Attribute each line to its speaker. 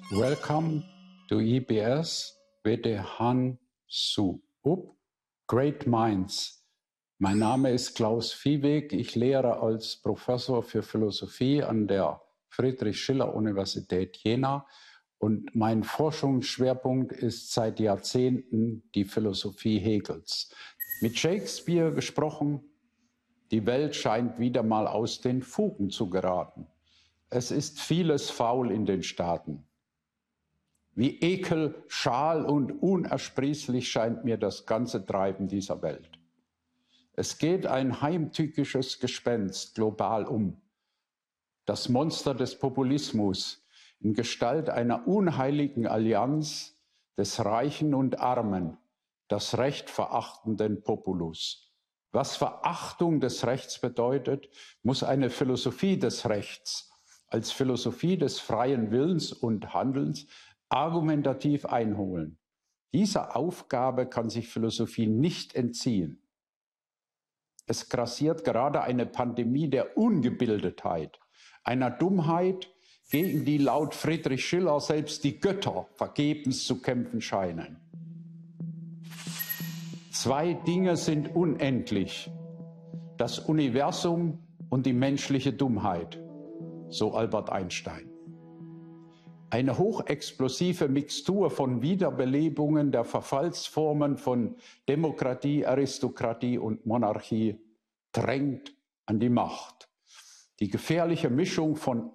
Speaker 1: Welcome to EBS with Han Su Up, Great Minds. Mein Name ist Klaus Viehweg. Ich lehre als Professor für Philosophie an der Friedrich-Schiller-Universität Jena. Und mein Forschungsschwerpunkt ist seit Jahrzehnten die Philosophie Hegels. Mit Shakespeare gesprochen, die Welt scheint wieder mal aus den Fugen zu geraten. Es ist vieles faul in den Staaten. Wie Ekel, schal und unersprießlich scheint mir das ganze Treiben dieser Welt. Es geht ein heimtückisches Gespenst global um. Das Monster des Populismus in Gestalt einer unheiligen Allianz des Reichen und Armen, das Recht verachtenden Populus. Was Verachtung des Rechts bedeutet, muss eine Philosophie des Rechts als Philosophie des freien Willens und Handelns argumentativ einholen. Dieser Aufgabe kann sich Philosophie nicht entziehen. Es grassiert gerade eine Pandemie der Ungebildetheit, einer Dummheit, gegen die laut Friedrich Schiller selbst die Götter vergebens zu kämpfen scheinen. Zwei Dinge sind unendlich: das Universum und die menschliche Dummheit, so Albert Einstein. Eine hochexplosive Mixtur von Wiederbelebungen der Verfallsformen von Demokratie, Aristokratie und Monarchie drängt an die Macht. Die gefährliche Mischung von